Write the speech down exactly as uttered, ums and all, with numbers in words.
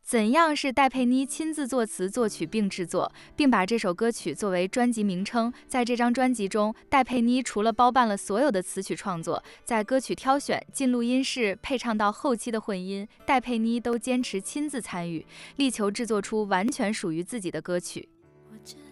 怎样是戴佩妮亲自作词、作曲并制作，并把这首歌曲作为专辑名称。在这张专辑中，戴佩妮除了包办了所有的词曲创作，在歌曲挑选、进录音室、配唱到后期的混音，戴佩妮都坚持亲自参与，力求制作出完全属于自己的歌曲。